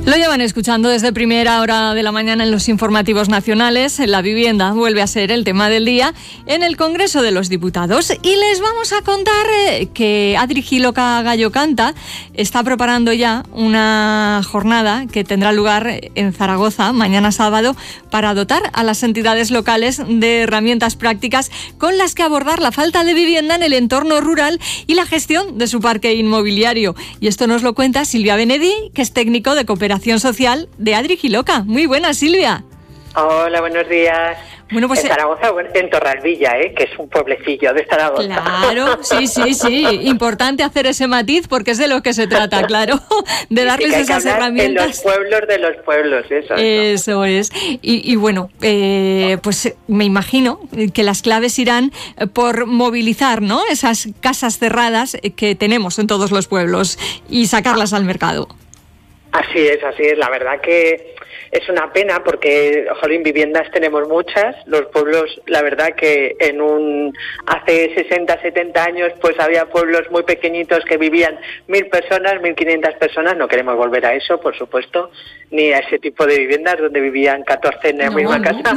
Lo llevan escuchando desde primera hora de la mañana en los informativos nacionales. La vivienda vuelve a ser el tema del día en el Congreso de los Diputados. Y les vamos a contar que Adri Giloca Gallo Canta está preparando ya una jornada que tendrá lugar en Zaragoza mañana sábado para dotar a las entidades locales de herramientas prácticas con las que abordar la falta de vivienda en el entorno rural y la gestión de su parque inmobiliario. Y esto nos lo cuenta Silvia Benedí, que es técnico de cooperación social de Adri Giloca. Muy buenas, Silvia. Hola, buenos días. Bueno, pues en Zaragoza, en Torralvilla, que es un pueblecillo de Zaragoza. Claro, sí. Importante hacer ese matiz porque es de lo que se trata, claro, de darles esas herramientas. En los pueblos de los pueblos, Eso es. Y bueno, pues me imagino que las claves irán por movilizar, ¿no?, esas casas cerradas que tenemos en todos los pueblos y sacarlas al mercado. Así es. La verdad que es una pena porque, jolín, viviendas tenemos muchas. Los pueblos, la verdad que hace 60, 70 años, pues había pueblos muy pequeñitos que vivían 1.000 personas, 1.500 personas. No queremos volver a eso, por supuesto, ni a ese tipo de viviendas donde vivían 14 en la misma casa.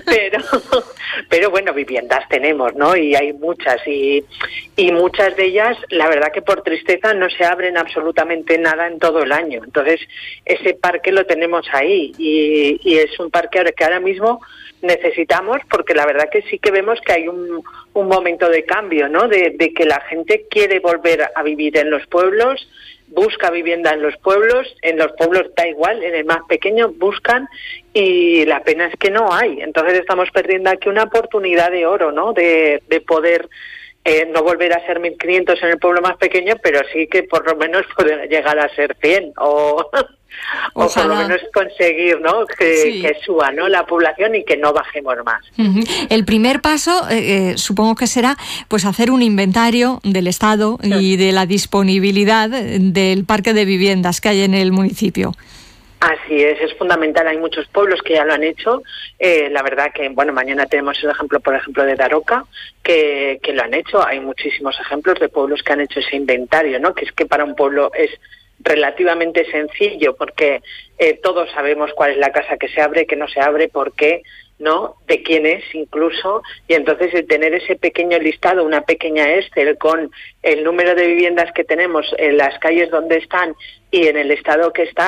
Pero bueno, viviendas tenemos, ¿no? Y hay muchas. Y muchas de ellas, la verdad que por tristeza no se abren absolutamente nada en todo el año. Entonces, ese parque lo tenemos ahí. Y es un parque que ahora mismo necesitamos, porque la verdad que sí que vemos que hay un momento de cambio, ¿no? De que la gente quiere volver a vivir en los pueblos, busca vivienda en los pueblos da igual, en el más pequeño buscan, y la pena es que no hay. Entonces estamos perdiendo aquí una oportunidad de oro, ¿no? De poder no volver a ser 1.500 en el pueblo más pequeño, pero sí que por lo menos poder llegar a ser 100 o por lo menos conseguir, ¿no?, que suba, ¿no?, la población y que no bajemos más. Uh-huh. El primer paso supongo que será pues hacer un inventario del estado y de la disponibilidad del parque de viviendas que hay en el municipio. Así es fundamental. Hay muchos pueblos que ya lo han hecho. La verdad que, bueno, mañana tenemos el ejemplo, por ejemplo, de Daroca, que lo han hecho. Hay muchísimos ejemplos de pueblos que han hecho ese inventario, ¿no?, que es que para un pueblo es relativamente sencillo, porque todos sabemos cuál es la casa que se abre, que no se abre, por qué, ¿no?, de quién es incluso, y entonces el tener ese pequeño listado, una pequeña Excel con el número de viviendas que tenemos en las calles donde están y en el estado que está,